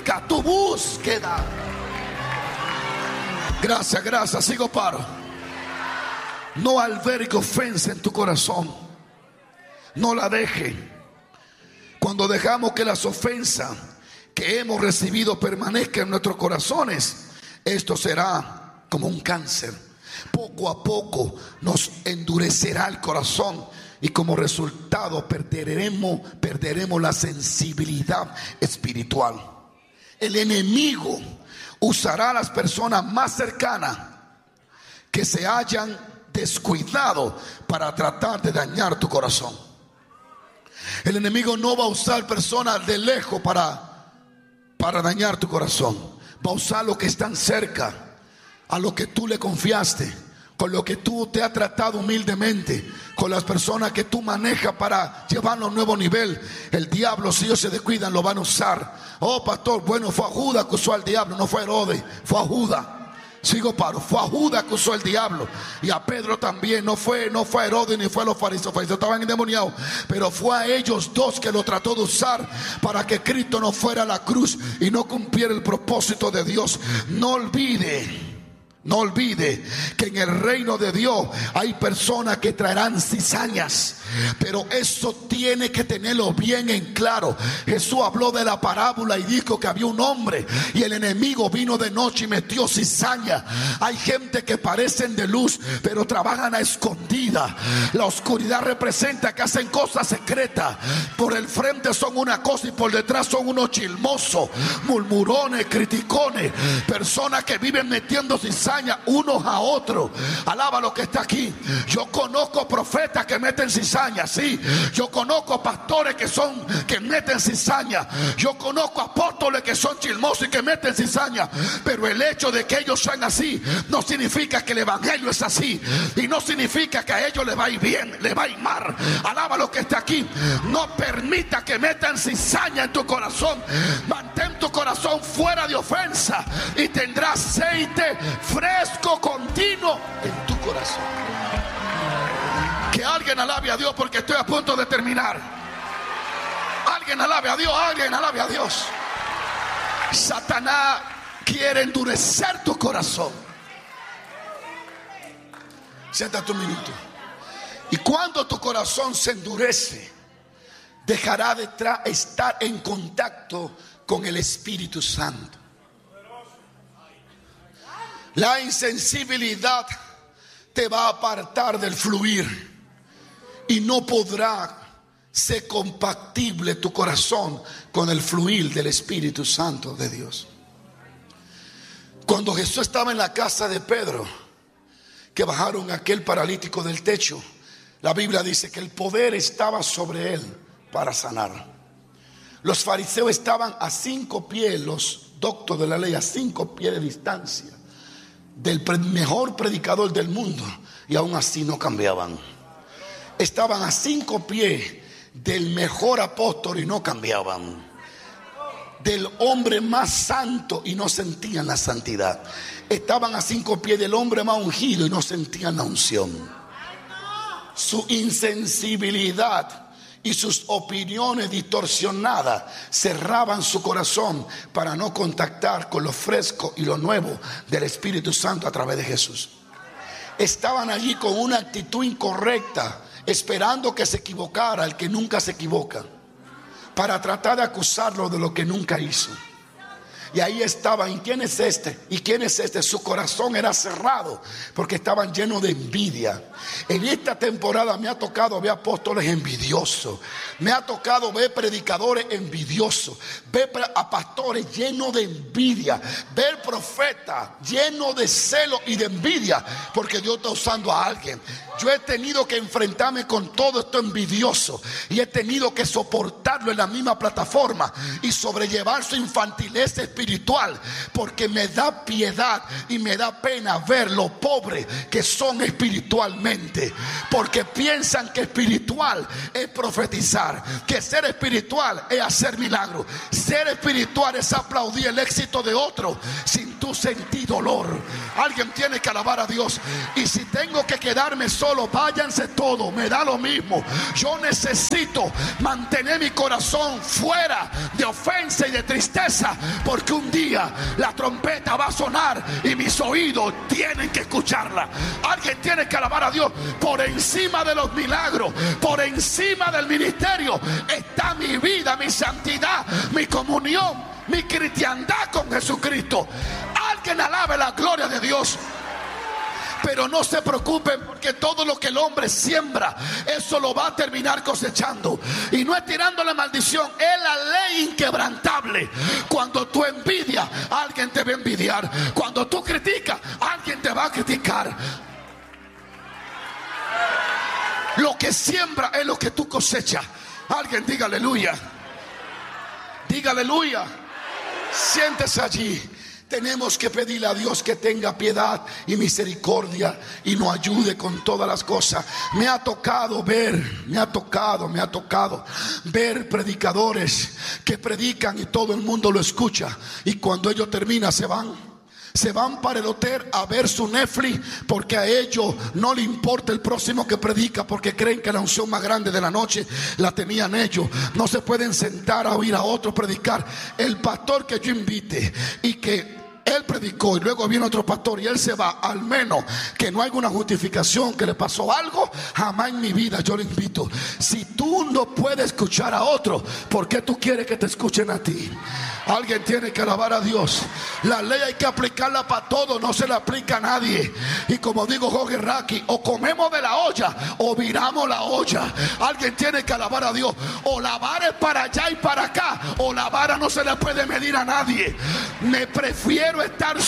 busca, tu búsqueda. Gracias, sigo paro. No albergue ofensa en tu corazón. No la deje. Cuando dejamos que las ofensas que hemos recibido permanezcan en nuestros corazones, esto será como un cáncer. Poco a poco nos endurecerá el corazón y como resultado perderemos la sensibilidad espiritual. El enemigo usará a las personas más cercanas que se hayan descuidado para tratar de dañar tu corazón. El enemigo no va a usar personas de lejos para dañar tu corazón. Va a usar los que están cerca, a lo que tú le confiaste, con lo que tú te has tratado humildemente, con las personas que tú manejas para llevarlo a un nuevo nivel. El diablo, si ellos se descuidan, lo van a usar. Oh, pastor, bueno, fue a Judas que usó al diablo, no fue Herodes, fue a Judas. Sigo paro, fue a Judas que usó el diablo. Y a Pedro también, no fue a Herodes ni fue a los fariseos. Los fariseos estaban endemoniados, pero fue a ellos dos que lo trató de usar para que Cristo no fuera a la cruz y no cumpliera el propósito de Dios. No olvide que en el reino de Dios hay personas que traerán cizañas, pero eso tiene que tenerlo bien en claro. Jesús habló de la parábola y dijo que había un hombre y el enemigo vino de noche y metió cizaña. Hay gente que parecen de luz pero trabajan a escondida. La oscuridad representa que hacen cosas secretas. Por el frente son una cosa y por detrás son unos chismosos, murmurones, criticones, personas que viven metiendo cizaña unos a otros. Alaba lo que está aquí. Yo conozco profetas que meten cizaña, sí. Yo conozco pastores que meten cizaña. Yo conozco apóstoles que son chismosos y que meten cizaña. Pero el hecho de que ellos sean así no significa que el evangelio es así, y no significa que a ellos les va a ir bien, les va a ir mal. Alaba lo que está aquí. No permita que metan cizaña en tu corazón. Mantén tu corazón fuera de ofensa y tendrás aceite fresco continuo en tu corazón. Que alguien alabe a Dios, porque estoy a punto de terminar. Alguien alabe a Dios, alguien alabe a Dios. Satanás quiere endurecer tu corazón. Siéntate un minuto. Y cuando tu corazón se endurece, dejará de estar en contacto con el Espíritu Santo. La insensibilidad te va a apartar del fluir y no podrá ser compatible tu corazón con el fluir del Espíritu Santo de Dios. Cuando Jesús estaba en la casa de Pedro, que bajaron a aquel paralítico del techo, la Biblia dice que el poder estaba sobre él para sanar. Los fariseos estaban a 5 pies, los doctos de la ley, a 5 pies de distancia del mejor predicador del mundo, y aún así no cambiaban. Estaban a 5 pies del mejor apóstol y no cambiaban. Del hombre más santo y no sentían la santidad. Estaban a 5 pies del hombre más ungido y no sentían la unción. Su insensibilidad y sus opiniones distorsionadas cerraban su corazón para no contactar con lo fresco y lo nuevo del Espíritu Santo a través de Jesús. Estaban allí con una actitud incorrecta, esperando que se equivocara el que nunca se equivoca, para tratar de acusarlo de lo que nunca hizo. Y ahí estaban. ¿Y quién es este? ¿Y quién es este? Su corazón era cerrado porque estaban llenos de envidia. En esta temporada me ha tocado ver apóstoles envidiosos. Me ha tocado ver predicadores envidiosos. Ver a pastores llenos de envidia. Ver profetas llenos de celo y de envidia porque Dios está usando a alguien. Yo he tenido que enfrentarme con todo esto envidioso y he tenido que soportarlo en la misma plataforma y sobrellevar su infantilez espiritual, porque me da piedad y me da pena ver lo pobres que son espiritualmente, porque piensan que espiritual es profetizar, que ser espiritual es hacer milagros, ser espiritual es aplaudir el éxito de otro sin tú sentí dolor, alguien tiene que alabar a Dios. Y si tengo que quedarme solo, váyanse todos, me da lo mismo. Yo necesito mantener mi corazón fuera de ofensa y de tristeza, porque un día la trompeta va a sonar y mis oídos tienen que escucharla. Alguien tiene que alabar a Dios. Por encima de los milagros, por encima del ministerio, está mi vida, mi santidad, mi comunión, mi cristiandad con Jesucristo. Alguien alabe la gloria de Dios. Pero no se preocupen, porque todo lo que el hombre siembra, eso lo va a terminar cosechando. Y no es tirando la maldición, es la ley inquebrantable. Cuando tú envidias, alguien te va a envidiar. Cuando tú criticas, alguien te va a criticar. Lo que siembra es lo que tú cosechas. Alguien diga aleluya. Diga aleluya. Siéntese allí. Tenemos que pedirle a Dios que tenga piedad y misericordia y nos ayude con todas las cosas. Me ha tocado ver predicadores que predican y todo el mundo lo escucha, y cuando ellos terminan se van para el hotel a ver su Netflix, porque a ellos no le importa el próximo que predica, porque creen que la unción más grande de la noche la tenían ellos. No se pueden sentar a oír a otro predicar. El pastor que yo invite y que él predicó y luego viene otro pastor y él se va, al menos que no haya una justificación que le pasó algo, jamás en mi vida yo le invito. Si tú no puedes escuchar a otro, ¿por qué tú quieres que te escuchen a ti? Alguien tiene que alabar a Dios. La ley hay que aplicarla para todo, no se la aplica a nadie. Y como digo Jorge Raki, o comemos de la olla o viramos la olla. Alguien tiene que alabar a Dios. O la vara es para allá y para acá, o la vara no se le puede medir a nadie. Me prefiero estar